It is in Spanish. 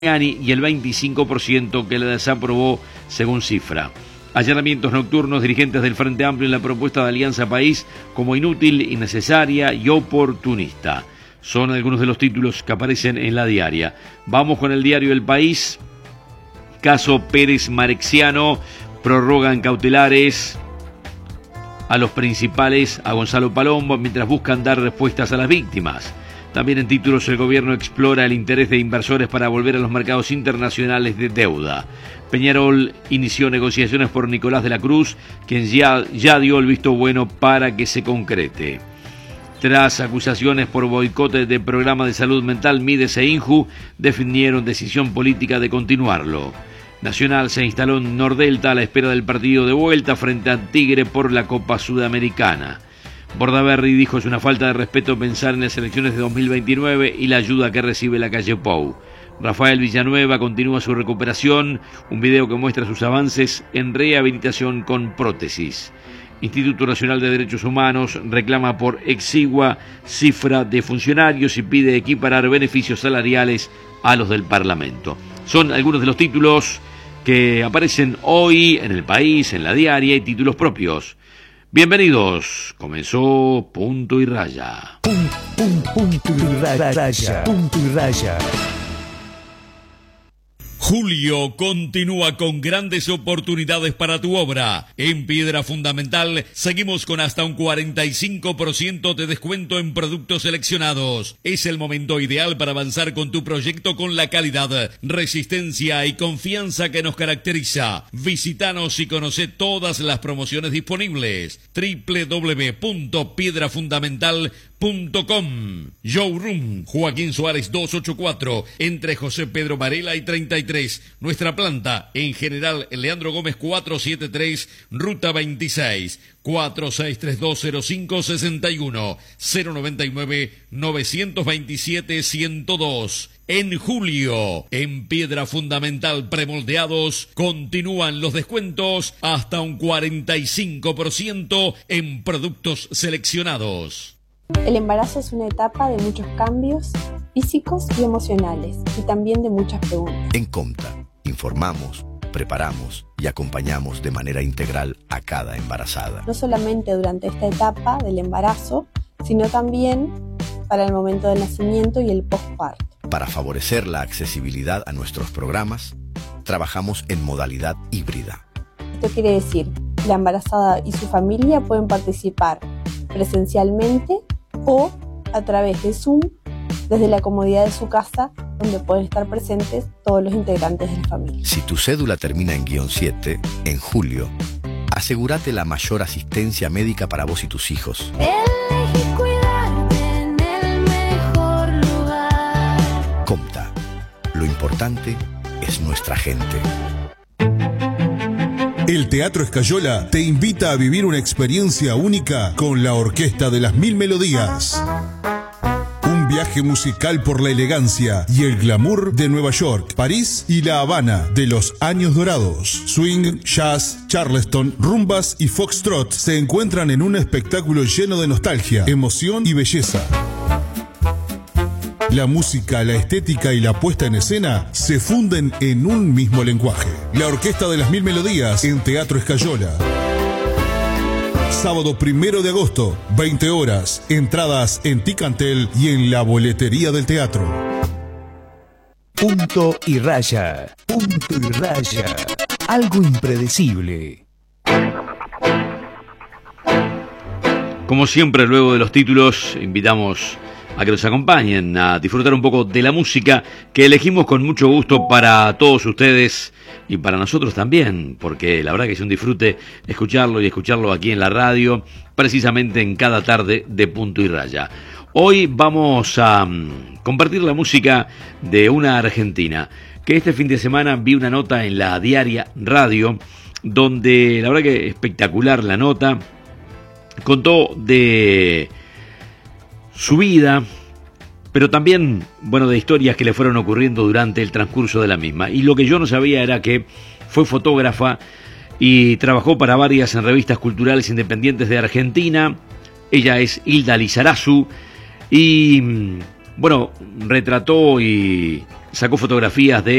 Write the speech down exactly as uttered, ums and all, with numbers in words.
y el veinticinco por ciento que la desaprobó, según cifra. Allanamientos nocturnos, dirigentes del Frente Amplio en la propuesta de Alianza País como inútil, innecesaria y oportunista. Son algunos de los títulos que aparecen en la diaria. Vamos con el diario El País. Caso Pérez Marexiano, prorrogan cautelares a los principales, a Gonzalo Palombo, mientras buscan dar respuestas a las víctimas. También en títulos, el gobierno explora el interés de inversores para volver a los mercados internacionales de deuda. Peñarol inició negociaciones por Nicolás de la Cruz, quien ya, ya dio el visto bueno para que concrete. Tras acusaciones por boicot de programa de salud mental, Mides e Inju definieron decisión política de continuarlo. Nacional se instaló en Nordelta a la espera del partido de vuelta frente a Tigre por la Copa Sudamericana. Bordaberry dijo: es una falta de respeto pensar en las elecciones de dos mil veintinueve y la ayuda que recibe la calle Pou. Rafael Villanueva continúa su recuperación, un video que muestra sus avances en rehabilitación con prótesis. Instituto Nacional de Derechos Humanos reclama por exigua cifra de funcionarios y pide equiparar beneficios salariales a los del Parlamento. Son algunos de los títulos que aparecen hoy en El País, en la diaria, y títulos propios. Bienvenidos, comenzó Punto y Raya. Pum, pum, punto y raya, punto y raya. Julio continúa con grandes oportunidades para tu obra. En Piedra Fundamental seguimos con hasta un cuarenta y cinco por ciento de descuento en productos seleccionados. Es el momento ideal para avanzar con tu proyecto con la calidad, resistencia y confianza que nos caracteriza. Visítanos y conoce todas las promociones disponibles. doble u doble u doble u punto piedra fundamental punto com. Showroom Joaquín Suárez doscientos ochenta y cuatro, entre José Pedro Varela y treinta y tres. Nuestra planta en General Leandro Gómez cuatrocientos setenta y tres, Ruta veintiséis, cuatro seis tres dos cero cinco seis uno, cero noventa y nueve, novecientos veintisiete, ciento dos. En julio, en Piedra Fundamental Premoldeados, continúan los descuentos hasta un cuarenta y cinco por ciento en productos seleccionados. El embarazo es una etapa de muchos cambios físicos y emocionales, y también de muchas preguntas. En Comta, informamos, preparamos y acompañamos de manera integral a cada embarazada. No solamente durante esta etapa del embarazo, sino también para el momento del nacimiento y el postparto. Para favorecer la accesibilidad a nuestros programas, trabajamos en modalidad híbrida. Esto quiere decir que la embarazada y su familia pueden participar presencialmente o a través de Zoom, desde la comodidad de su casa, donde pueden estar presentes todos los integrantes de la familia. Si tu cédula termina en guión siete, en julio, asegúrate la mayor asistencia médica para vos y tus hijos. Elegí cuidarte en el mejor lugar. Comta, lo importante es nuestra gente. El Teatro Escayola te invita a vivir una experiencia única con la Orquesta de las Mil Melodías. Un viaje musical por la elegancia y el glamour de Nueva York, París y La Habana de los años dorados. Swing, jazz, charleston, rumbas y foxtrot se encuentran en un espectáculo lleno de nostalgia, emoción y belleza. La música, la estética y la puesta en escena se funden en un mismo lenguaje. La Orquesta de las Mil Melodías en Teatro Escayola. Sábado primero de agosto, veinte horas. Entradas en Ticantel y en la boletería del teatro. Punto y raya, punto y raya. Algo impredecible. Como siempre, luego de los títulos, invitamos a que nos acompañen a disfrutar un poco de la música que elegimos con mucho gusto para todos ustedes y para nosotros también, porque la verdad que es un disfrute escucharlo y escucharlo aquí en la radio, precisamente en cada tarde de Punto y Raya. Hoy vamos a um, compartir la música de una argentina, que este fin de semana vi una nota en la Diaria Radio, donde la verdad que espectacular la nota, contó de su vida, pero también, bueno, de historias que le fueron ocurriendo durante el transcurso de la misma. Y lo que yo no sabía era que fue fotógrafa y trabajó para varias en revistas culturales independientes de Argentina. Ella es Hilda Lizarazu y, bueno, retrató y sacó fotografías de